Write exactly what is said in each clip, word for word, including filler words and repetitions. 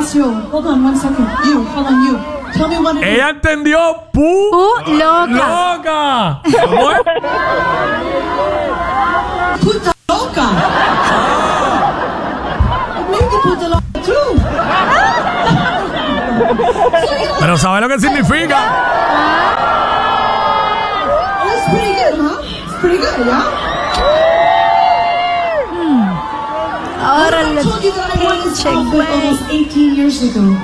ask you. Hold on one second. You, hold on, you. Tell me what it is. Ella entendió pu, Pu loca. loca. ¿Cómo es? Puta loca. Maybe puta loca too. Pero ¿sabe lo que significa? Oh, it's pretty good, huh? It's pretty good, yeah? Ahora I le told you that I wanted this pinche outfit güey. almost eighteen years ago.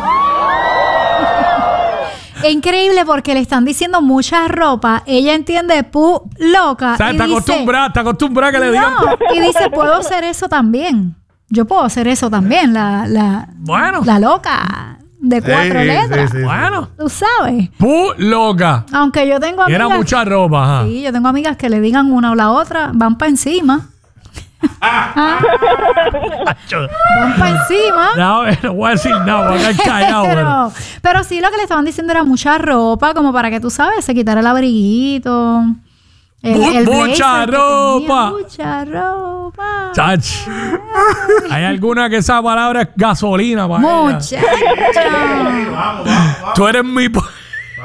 Es increíble porque le están diciendo mucha ropa. Ella entiende pu loca. O sea, y está dice, acostumbrada, está acostumbrada a que le digan. no, y dice, puedo hacer eso también. Yo puedo hacer eso también. La, la, Bueno. la loca de cuatro Sí, letras. sí, sí. Bueno, Tú sabes. pu, loca. Aunque yo tengo Y amigas. era mucha ropa, ajá. Sí, yo tengo amigas que le digan una o la otra, van para encima. Van para encima. No, no voy a decir nada, voy a quedar callado. pero- Pero, pero sí, lo que le estaban diciendo era mucha ropa, como para que tú sabes, se quitara el abriguito. El, Mu- el blazer mucha que tenía, ropa. Mucha ropa. Chach. Hay alguna que esa palabra es gasolina para ella. Mucha. Vamos, vamos, vamos. Tú eres mi... po-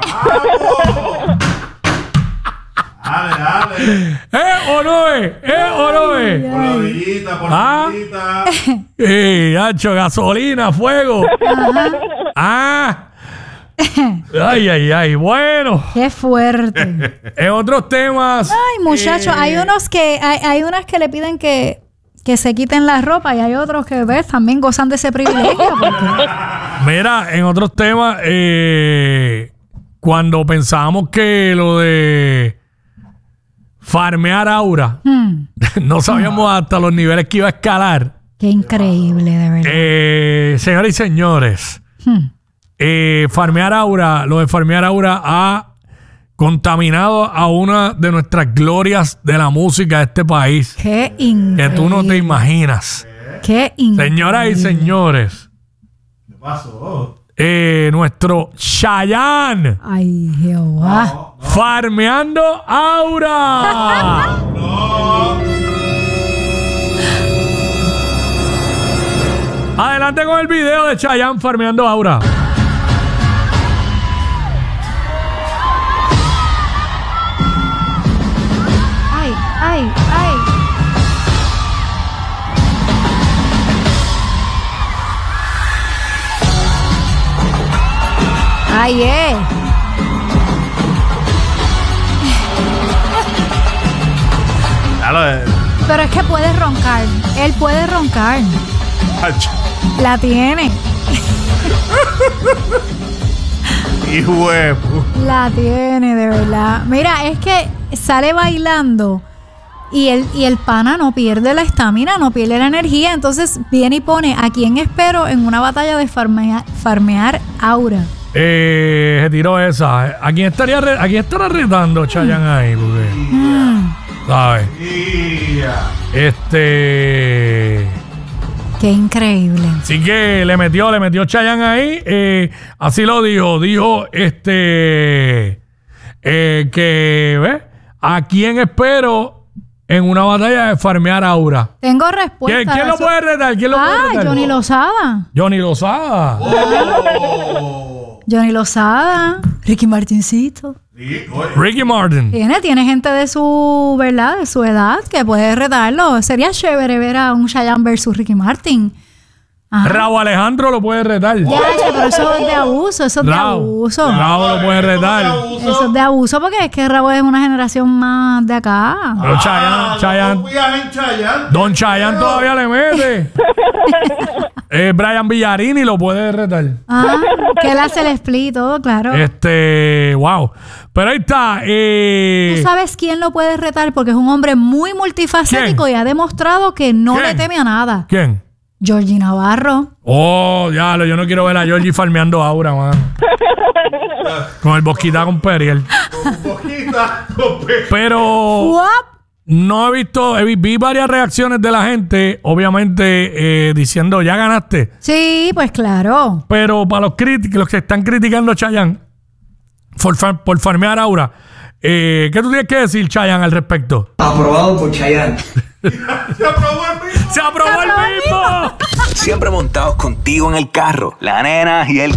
Dale, dale. ¿Eh o no es? ¿Eh o no es? Por la orillita, por Ah. la orillita. Eh, hacho, gasolina, fuego. Ah. Ay, ay, ay. Bueno, Qué fuerte. en otros temas. Ay, muchachos, hay unos que, hay, hay unas que le piden que, que se quiten la ropa y hay otros que, ves, también gozan de ese privilegio. Porque... Mira, en otros temas, eh, cuando pensábamos que lo de farmear aura, Hmm, no sabíamos hasta los niveles que iba a escalar. qué increíble, de verdad. Eh, señores y señores, Hmm. eh, farmear aura, lo de farmear aura ha contaminado a una de nuestras glorias de la música de este país, Qué que increíble. tú no te imaginas. Qué increíble. Señoras y señores, ¿Qué pasó? eh, nuestro Chayanne Ay, Jehová. farmeando aura. Adelante con el video de Chayanne farmeando aura. Ay, ay, ay. Ay, eh. Dale. Pero es que puede roncar. Él puede roncar. La tiene. Y huevo. La tiene, de verdad. Mira, es que sale bailando y el, y el pana no pierde la estamina, no pierde la energía. Entonces viene y pone a quién espero en una batalla de farmea- farmear aura. Eh, se tiró esa. ¿A quién estaría re- a quién estará retando Chayanne ahí? Porque, Mm, ¿sabes? Yeah. Este. qué increíble. Así que le metió, le metió Chayanne ahí. eh, así lo dijo. Dijo este. eh, que, ¿ves? ¿A quién espero en una batalla de farmear aura? Tengo respuesta. ¿Quién, quién a lo eso. puede retar? ¿Quién lo Ah, puede retar? Johnny Lozada. Johnny Lozada. Oh. Johnny Lozada. Ricky Martincito. Sí, oye. Ricky Martin. Tiene, tiene gente de su, ¿verdad? De su edad que puede retarlo. Sería chévere ver a un Chayanne versus Ricky Martin. Ajá. Rabo Alejandro lo puede retar. Ya, che, pero eso es de abuso, eso es de Rabo. abuso. Rabo lo puede retar. Eso es de abuso porque es que Rabo es una generación más de acá. Pero Ah, Chayanne, no Chayanne, confías en Chayanne. Don Chayanne todavía le mete. eh, Brian Villarini lo puede retar. Ah, que él hace el split y todo, claro. Este, wow. Pero ahí está. Eh, ¿Tú sabes quién lo puede retar? Porque es un hombre muy multifacético ¿Quién? y ha demostrado que no ¿Quién? le teme a nada. ¿Quién? Georgie Navarro. Oh, ya, yo no quiero ver a Georgie farmeando aura, mano. Con el bosquita con Periel. Un poquito. con pe- Pero Guap. no he visto, he vi, vi varias reacciones de la gente, obviamente eh, diciendo, ya ganaste. Sí, pues claro. Pero para los críticos, los que están criticando a Chayanne por, far- por farmear aura, eh, ¿qué tú tienes que decir, Chayanne, al respecto? Aprobado por Chayanne. Se aprobó el mismo. ¡Se aprobó el mismo! siempre montados contigo en el carro. La nena y el